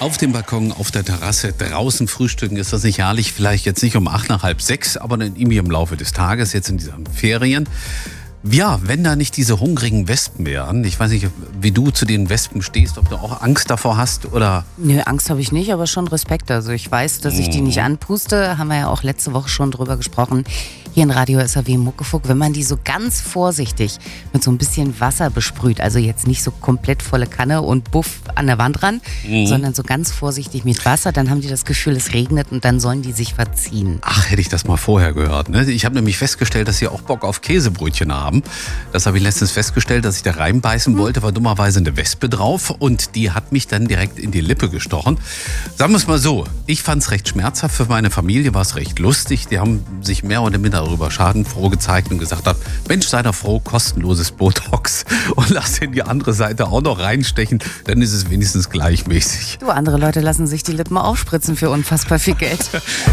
Auf dem Balkon, auf der Terrasse, draußen frühstücken ist das nicht herrlich. Vielleicht jetzt nicht um 5:08, nach 5:30, aber dann irgendwie im Laufe des Tages, jetzt in diesen Ferien. Ja, wenn da nicht diese hungrigen Wespen wären. Ich weiß nicht, wie du zu den Wespen stehst, ob du auch Angst davor hast oder... Nö, Angst habe ich nicht, aber schon Respekt. Also ich weiß, dass ich die nicht anpuste. Haben wir ja auch letzte Woche schon drüber gesprochen. Hier in Radio SAW Muckefuck, wenn man die so ganz vorsichtig mit so ein bisschen Wasser besprüht, also jetzt nicht so komplett volle Kanne und buff an der Wand ran, sondern so ganz vorsichtig mit Wasser, dann haben die das Gefühl, es regnet und dann sollen die sich verziehen. Ach, hätte ich das mal vorher gehört. Ne? Ich habe nämlich festgestellt, dass sie auch Bock auf Käsebrötchen haben. Das habe ich letztens festgestellt, dass ich da reinbeißen wollte, war dummerweise eine Wespe drauf und die hat mich dann direkt in die Lippe gestochen. Sagen wir es mal so, ich fand es recht schmerzhaft, für meine Familie war es recht lustig. Die haben sich mehr oder minder darüber schadenfroh gezeigt und gesagt haben, Mensch, sei doch froh, kostenloses Botox und lass in die andere Seite auch noch reinstechen, dann ist es wenigstens gleichmäßig. Du, andere Leute lassen sich die Lippen aufspritzen für unfassbar viel Geld.